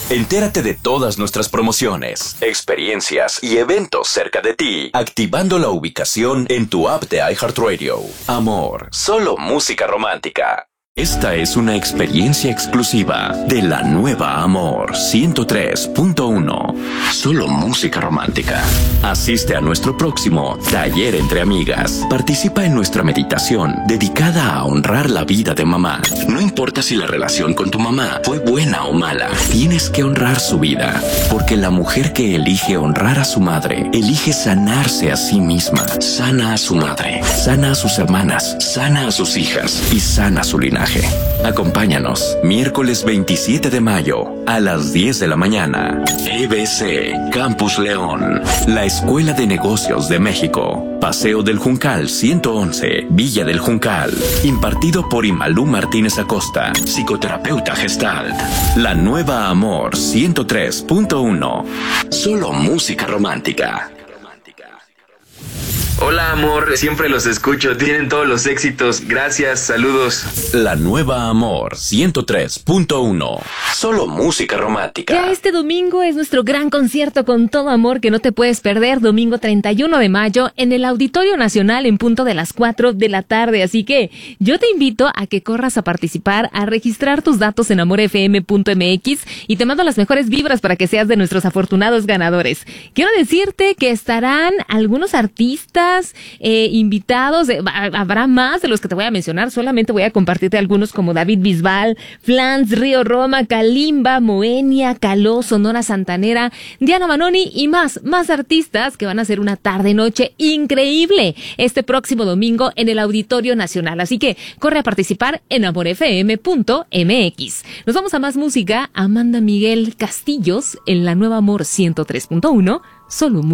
Entérate de todas nuestras promociones, experiencias y eventos cerca de ti, activando la ubicación en tu app de iHeartRadio. Amor, solo música romántica. Esta es una experiencia exclusiva de la nueva Amor 103.1. Solo música romántica. Asiste a nuestro próximo Taller entre Amigas. Participa en nuestra meditación dedicada a honrar la vida de mamá. No importa si la relación con tu mamá fue buena o mala, tienes que honrar su vida. Porque la mujer que elige honrar a su madre, elige sanarse a sí misma. Sana a su madre, sana a sus hermanas, sana a sus hijas y sana su linaje. Acompáñanos, miércoles 27 de mayo, a las 10 de la mañana. EBC, Campus León, la Escuela de Negocios de México. Paseo del Juncal 111, Villa del Juncal. Impartido por Imalú Martínez Acosta, psicoterapeuta Gestalt. La nueva Amor 103.1. Solo música romántica. Hola amor, siempre los escucho, tienen todos los éxitos, gracias, saludos. La nueva Amor 103.1. Solo música romántica. Ya este domingo es nuestro gran concierto con todo amor que no te puedes perder, domingo 31 de mayo en el Auditorio Nacional en punto de las 4 de la tarde, así que yo te invito a que corras a participar, a registrar tus datos en amorfm.mx y te mando las mejores vibras para que seas de nuestros afortunados ganadores. Quiero decirte que estarán algunos artistas invitados, habrá más de los que te voy a mencionar, solamente voy a compartirte algunos como David Bisbal, Flans, Río Roma, Kalimba, Moenia, Caló, Sonora Santanera, Diana Manoni y más artistas que van a hacer una tarde-noche increíble este próximo domingo en el Auditorio Nacional. Así que corre a participar en amorfm.mx. Nos vamos a más música. Amanda Miguel Castillos en la nueva Amor 103.1. Solo